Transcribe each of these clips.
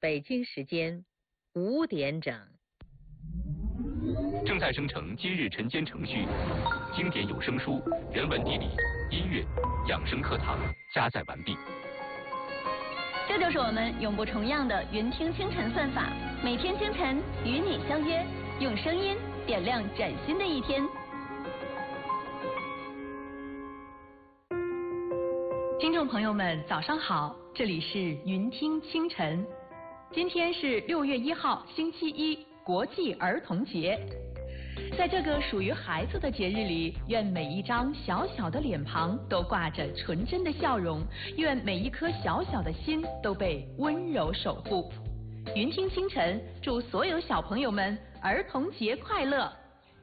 北京时间5点整。 正在生成今日晨间程序，经典有声书、人文地理、音乐、养生课堂加载完毕。 这就是我们永不重样的云听清晨算法，每天清晨与你相约，用声音点亮崭新的一天。听众朋友们，早上好，这里是云听清晨。今天是6月1号，星期一，国际儿童节。在这个属于孩子的节日里，愿每一张小小的脸庞都挂着纯真的笑容，愿每一颗小小的心都被温柔守护。云听清晨，祝所有小朋友们儿童节快乐！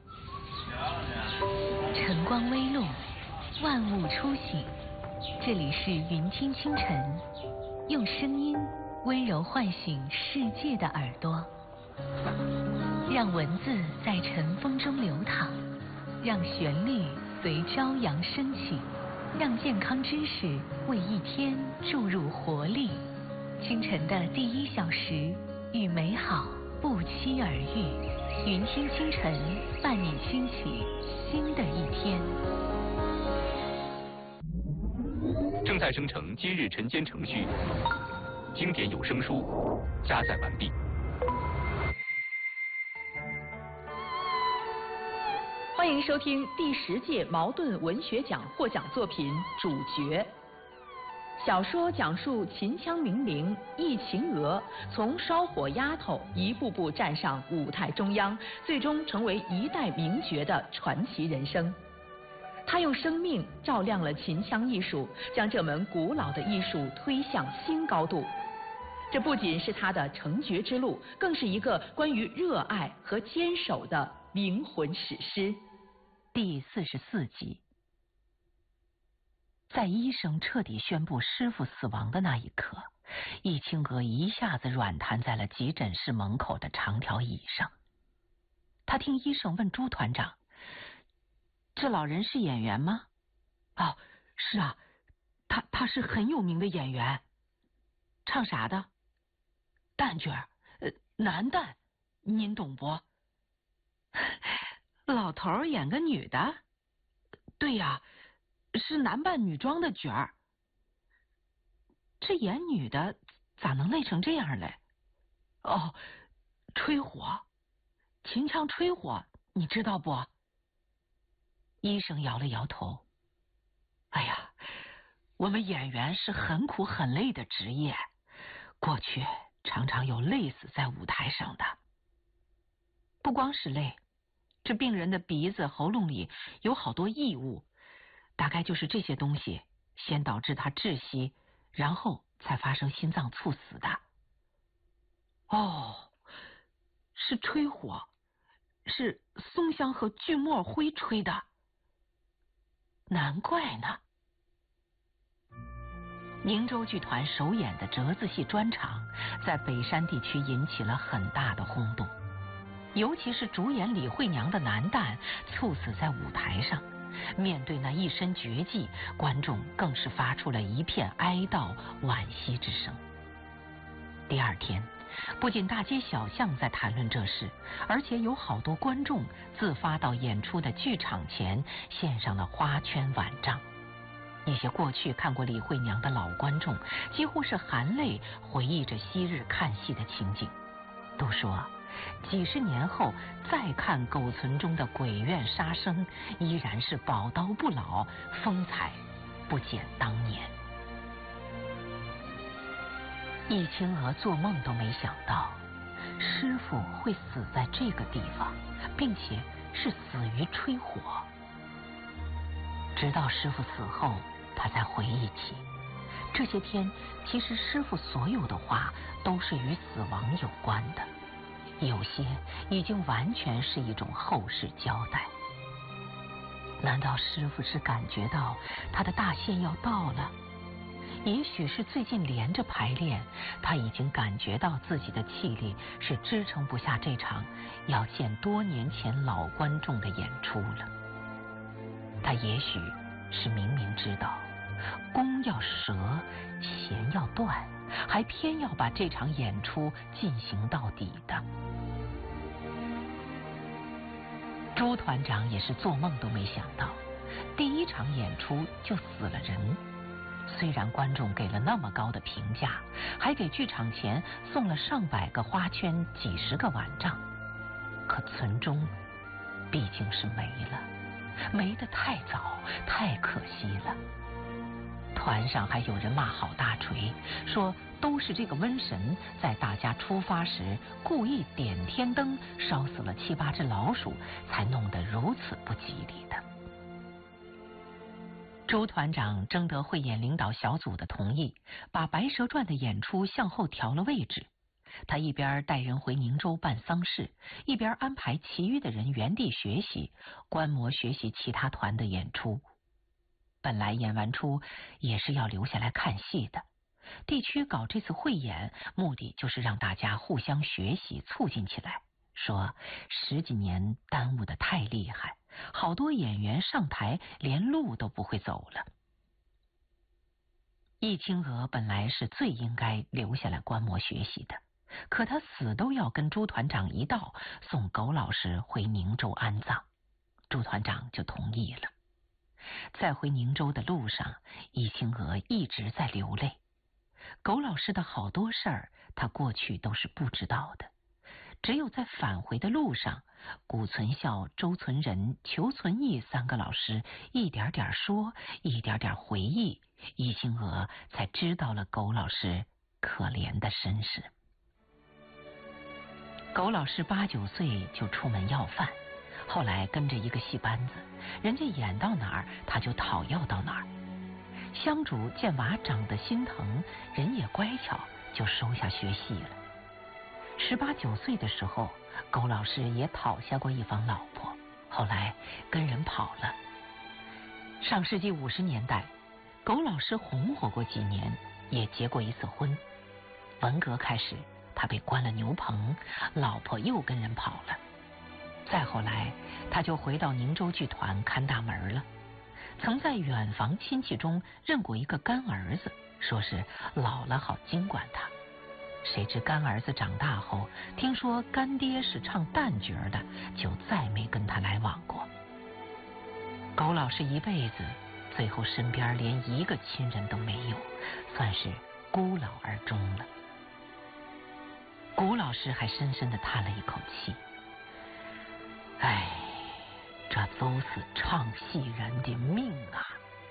晨光微露，万物初醒，这里是云听清晨，用声音温柔唤醒世界的耳朵。让文字在晨风中流淌，让旋律随朝阳升起，让健康知识为一天注入活力。清晨的第1小时，与美好不期而遇。云听清晨，伴你兴起新的一天。 正在生成今日晨间程序，经典有声书加载完毕。 欢迎收听第10届茅盾文学奖获奖作品《主角》。小说讲述秦腔名伶易秦娥从烧火丫头一步步站上舞台中央，最终成为一代名角的传奇人生。她用生命照亮了秦腔艺术，将这门古老的艺术推向新高度。这不仅是她的成角之路，更是一个关于热爱和坚守的灵魂史诗。 第44集。在医生彻底宣布师傅死亡的那一刻，易清娥一下子软瘫在了急诊室门口的长条椅上。他听医生问朱团长：“这老人是演员吗？”“哦，是啊，他是很有名的演员。”“唱啥的？”“旦角，男旦，您懂不？”“老头演个女的？”“对呀，是男扮女装的角儿。”“这演女的咋能累成这样嘞？”“哦，吹火，秦腔吹火，你知道不？”医生摇了摇头。“哎呀，我们演员是很苦很累的职业，过去常常有累死在舞台上的。不光是累，这病人的鼻子喉咙里有好多异物，大概就是这些东西先导致他窒息，然后才发生心脏猝死的。”“哦，是吹火，是松香和锯末灰吹的，难怪呢。”宁州剧团首演的折子戏专场在北山地区引起了很大的轰动，尤其是主演李慧娘的男旦猝死在舞台上，面对那一身绝技，观众更是发出了一片哀悼惋惜之声。第二天，不仅大街小巷在谈论这事，而且有好多观众自发到演出的剧场前献上了花圈碗帐。一些过去看过李慧娘的老观众几乎是含泪回忆着昔日看戏的情景，都说几十年后再看苟存中的鬼怨杀生，依然是宝刀不老，风采不减当年。易清娥做梦都没想到师傅会死在这个地方，并且是死于吹火。直到师傅死后，他才回忆起这些天其实师傅所有的话都是与死亡有关的，有些已经完全是一种后事交代。难道师傅是感觉到他的大限要到了？也许是最近连着排练，他已经感觉到自己的气力是支撑不下这场要见多年前老观众的演出了。他也许是明明知道弓要折，弦要断， 还偏要把这场演出进行到底的。朱团长也是做梦都没想到，第一场演出就死了人。虽然观众给了那么高的评价，还给剧场前送了上百个花圈、几十个碗账，可村中毕竟是没了，没得太早，太可惜了。团上还有人骂郝大锤，说都是这个瘟神在大家出发时故意点天灯，烧死了7、8只老鼠，才弄得如此不吉利的。朱团长征得汇演领导小组的同意，把《白蛇传》的演出向后调了位置。他一边带人回宁州办丧事，一边安排其余的人原地学习，观摩学习其他团的演出。本来演完出也是要留下来看戏的，地区搞这次汇演，目的就是让大家互相学习，促进起来。说10几年耽误得太厉害，好多演员上台连路都不会走了。易清娥本来是最应该留下来观摩学习的，可他死都要跟朱团长一道送苟老师回宁州安葬，朱团长就同意了。在回宁州的路上，易清娥一直在流泪。苟老师的好多事儿，他过去都是不知道的。只有在返回的路上，谷存孝、周存仁、裘存义3个老师一点点说，一点点回忆，易清娥才知道了苟老师可怜的身世。苟老师8、9岁就出门要饭，后来跟着一个戏班子，人家演到哪儿他就讨要到哪儿。香主见娃长得心疼，人也乖巧，就收下学戏了。18、9岁的时候，苟老师也讨下过一房老婆，后来跟人跑了。上世纪50年代，苟老师红火过几年，也结过一次婚。文革开始，他被关了牛棚，老婆又跟人跑了。再后来，他就回到宁州剧团看大门了。曾在远房亲戚中认过一个干儿子，说是老了好经管他。谁知干儿子长大后，听说干爹是唱旦角的，就再没跟他来往过。苟老师一辈子，最后身边连一个亲人都没有，算是孤老而终了。谷老师还深深地叹了一口气，哎，这都是唱戏人的命啊。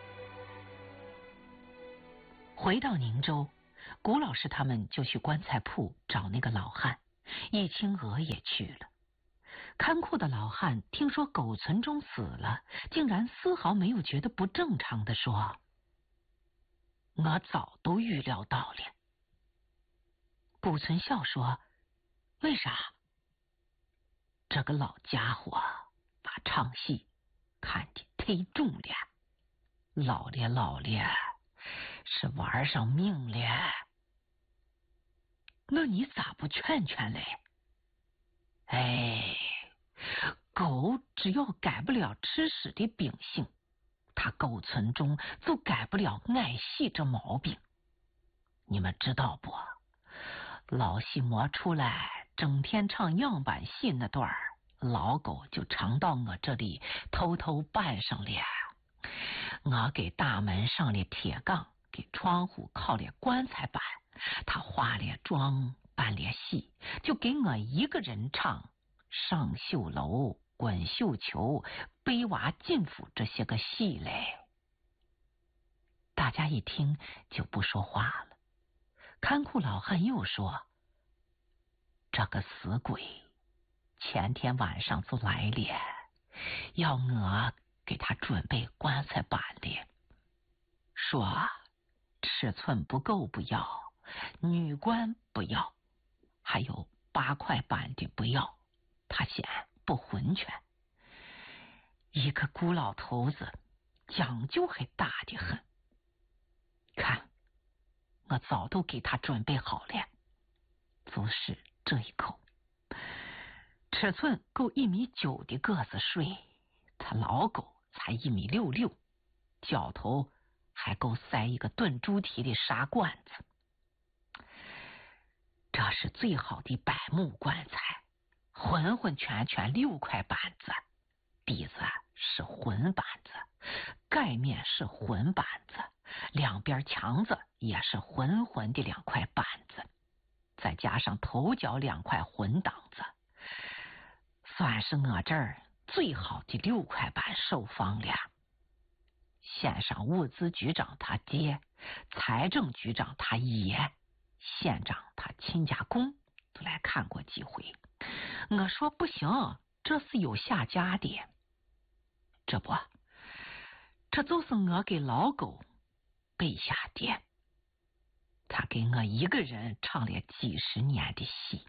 回到宁州，谷老师他们就去棺材铺找那个老汉，易清娥也去了。看库的老汉听说苟存忠死了，竟然丝毫没有觉得不正常的说：“我早都预料到了。”谷存孝说：“为啥？”这个老家伙把唱戏看得忒重了，老了是玩上命了。那你咋不劝劝嘞？哎，狗只要改不了吃屎的秉性，他苟存忠就改不了爱戏这毛病。你们知道不？老戏磨出来，整天唱样板戏那段，老狗就常到我这里偷偷扮上了。我给大门上了铁杠，给窗户靠了棺材板，他化了妆，扮了戏，就给我一个人唱上绣楼、滚绣球、背娃进府这些个戏嘞。大家一听就不说话了。看库老汉又说：“这个死鬼前天晚上就来了，要我给他准备棺材板的，说尺寸不够不要，女棺不要，还有8块板的不要，他嫌不浑全。一个孤老头子讲究还大得很，看我早都给他准备好了，就是这一口，尺寸够1.9米的个子睡，他老狗才1.66米，脚头还够塞一个炖猪蹄的沙罐子。 那是最好的柏木棺材，浑浑全全6块板子，底子是混板子，盖面是混板子，两边墙子也是浑浑的2块板子，再加上头脚2块混档子，算是我这儿最好的6块板售房了。县上物资局长他爹，财政局长他爷，县长他亲家公都来看过几回。我说不行，这是有下家的。这不，这就是我给老狗背下的。他给我一个人唱了几10年的戏，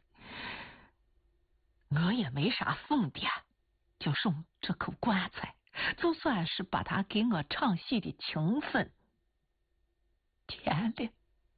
我也没啥俸的，就送这口棺材，就算是把他给我唱戏的情分填了。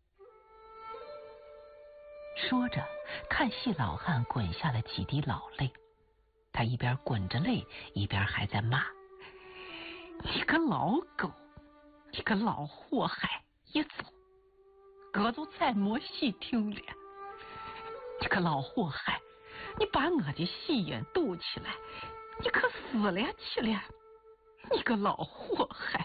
说着，看戏老汉滚下了几滴老泪，他一边滚着泪，一边还在骂：“你个老狗，你个老祸害！一走，哥就再没戏听了。你个老祸害，你把我的戏瘾堵起来，你可死了去了！你个老祸害！”